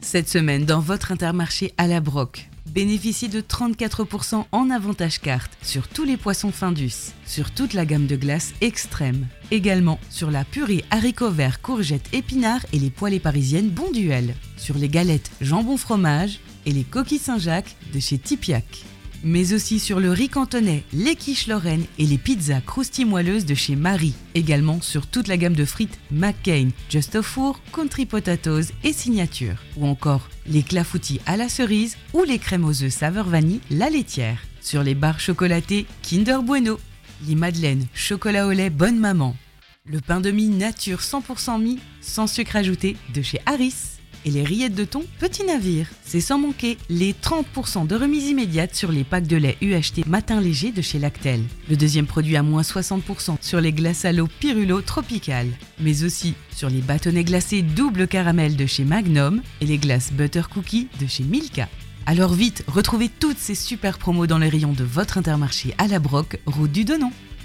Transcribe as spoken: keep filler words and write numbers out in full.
Cette semaine, dans votre Intermarché à la Broc, bénéficiez de trente-quatre pour cent en avantage carte sur tous les poissons Findus, sur toute la gamme de glaces extrême. Également sur la purée haricots verts, courgettes, épinards et les poêlées parisiennes Bon Duel. Sur les galettes jambon fromage et les coquilles Saint-Jacques de chez Tipiac. Mais aussi sur le riz cantonais, les quiches Lorraine et les pizzas croustilles moelleuses de chez Marie. Également sur toute la gamme de frites McCain, Just au four, Country Potatoes et Signature. Ou encore les clafoutis à la cerise ou les crèmes aux œufs saveur vanille La Laitière. Sur les barres chocolatées Kinder Bueno, les madeleines chocolat au lait Bonne Maman. Le pain de mie nature cent pour cent mie, sans sucre ajouté de chez Harris. Et les rillettes de thon Petit Navire. C'est sans manquer les trente pour cent de remise immédiate sur les packs de lait U H T Matin Léger de chez Lactel. Le deuxième produit à moins soixante pour cent sur les glaces à l'eau Pirulo Tropical. Mais aussi sur les bâtonnets glacés double caramel de chez Magnum et les glaces Butter Cookie de chez Milka. Alors vite, retrouvez toutes ces super promos dans les rayons de votre Intermarché à la Broc, route du Donon.